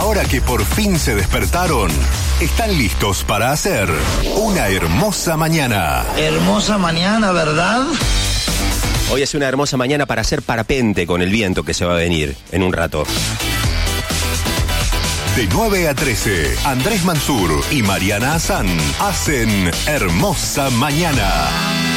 ahora que por fin se despertaron, están listos para hacer una hermosa mañana. Hermosa mañana, ¿verdad? Hoy es una hermosa mañana para hacer parapente con el viento que se va a venir en un rato. De 9 a 13, Andrés Mansur y Mariana Hassan hacen Hermosa Mañana.